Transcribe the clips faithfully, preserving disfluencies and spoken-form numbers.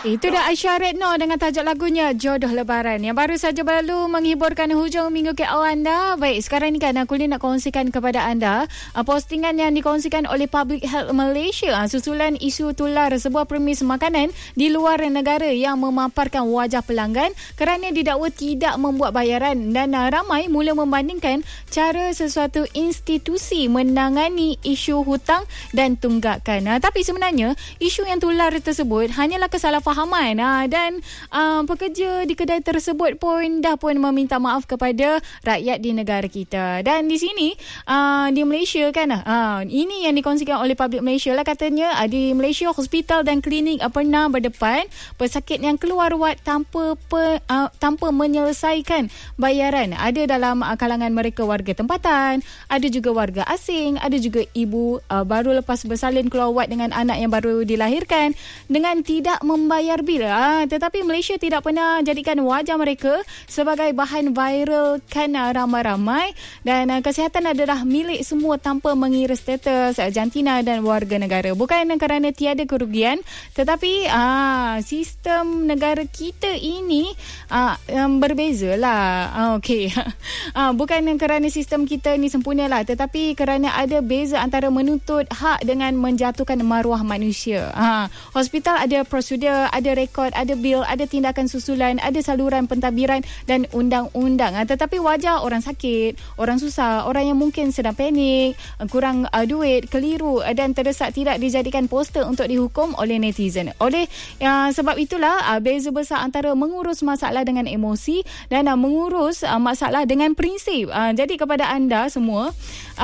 Itu dah Aisyah Retno dengan tajuk lagunya Jodoh Lebaran yang baru saja berlalu menghiburkan hujung minggu K L anda. Baik, sekarang ni kan aku nak kongsikan kepada anda uh, postingan yang dikongsikan oleh Public Health Malaysia uh, susulan isu tular sebuah premis makanan di luar negara yang memaparkan wajah pelanggan kerana didakwa tidak membuat bayaran dan uh, ramai mula membandingkan cara sesuatu institusi menangani isu hutang dan tunggakan. Uh, tapi sebenarnya isu yang tular tersebut hanyalah kesalahfahaman ha, dan uh, pekerja di kedai tersebut pun dah pun meminta maaf kepada rakyat di negara kita. Dan di sini uh, di Malaysia kan uh, ini yang dikongsikan oleh Public Malaysia lah, katanya uh, di Malaysia hospital dan klinik uh, pernah berdepan pesakit yang keluar wad tanpa pe, uh, tanpa menyelesaikan bayaran. Ada dalam uh, kalangan mereka warga tempatan, ada juga warga asing, ada juga ibu uh, baru lepas bersalin keluar wad dengan anak yang baru dilahirkan dengan tidak membayar bil. Ha, tetapi Malaysia tidak pernah jadikan wajah mereka sebagai bahan viral kan ramai-ramai, dan uh, kesihatan adalah milik semua tanpa mengira status uh, jantina dan warga negara. Bukan kerana tiada kerugian, tetapi uh, sistem negara kita ini uh, um, berbeza lah. Uh, okay. uh, bukan kerana sistem kita ni sempurna lah, tetapi kerana ada beza antara menuntut hak dengan menjatuhkan maruah manusia. Uh, hospital ada prosedur, ada rekod, ada bil, ada tindakan susulan, ada saluran pentadbiran dan undang-undang. Tetapi wajah orang sakit, orang susah, orang yang mungkin sedang panik, kurang uh, duit, keliru dan terdesak tidak dijadikan poster untuk dihukum oleh netizen. Oleh uh, sebab itulah uh, beza besar antara mengurus masalah dengan emosi dan uh, mengurus uh, masalah dengan prinsip. Uh, jadi kepada anda semua,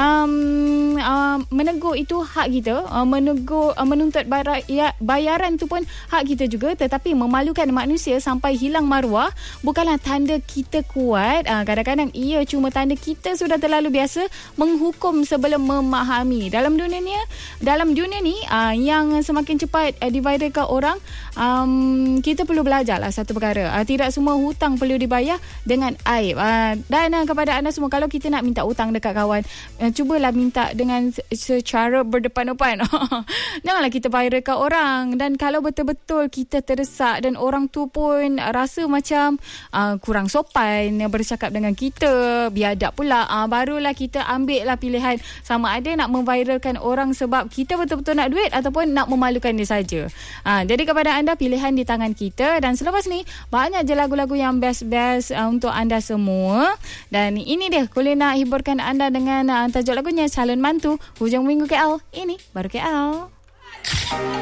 um, uh, menegur itu hak kita, uh, menegur, uh, menuntut bayar, ya, bayaran tu pun hak kita juga, tetapi memalukan manusia sampai hilang maruah bukanlah tanda kita kuat. Aa, kadang-kadang ia cuma tanda kita sudah terlalu biasa menghukum sebelum memahami. Dalam dunia ni, dalam dunia ni aa, yang semakin cepat aa, diviralkan orang, um, kita perlu belajarlah satu perkara. Aa, tidak semua hutang perlu dibayar dengan aib. Aa, dan aa, kepada anda semua, kalau kita nak minta hutang dekat kawan, aa, cubalah minta dengan secara berdepan-depan. Janganlah kita viralkan orang. Dan kalau betul-betul kita terdesak dan orang tu pun rasa macam uh, kurang sopan bercakap dengan kita, biadab pula, uh, barulah kita ambil lah pilihan sama ada nak memviralkan orang sebab kita betul-betul nak duit ataupun nak memalukan dia saja. Uh, jadi kepada anda, pilihan di tangan kita. Dan selepas ni banyak je lagu-lagu yang best-best uh, untuk anda semua. Dan ini dia, boleh nak hiburkan anda dengan uh, tajuk lagunya Calon Mantu Hujung Minggu K L. Ini baru K L.